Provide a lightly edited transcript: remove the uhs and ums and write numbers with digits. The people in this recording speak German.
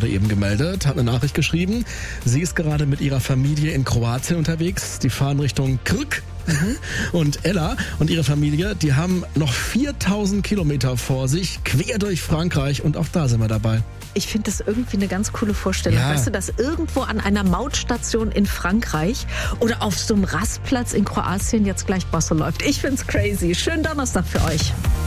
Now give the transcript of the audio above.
gerade eben gemeldet, hat eine Nachricht geschrieben. Sie ist gerade mit ihrer Familie in Kroatien unterwegs. Die fahren Richtung Krk. Und Ella und ihre Familie, die haben noch 4000 Kilometer vor sich, quer durch Frankreich, und auch da sind wir dabei. Ich finde das irgendwie eine ganz coole Vorstellung. Ja. Weißt du, dass irgendwo an einer Mautstation in Frankreich oder auf so einem Rastplatz in Kroatien jetzt gleich Bosse läuft. Ich find's crazy. Schönen Donnerstag für euch.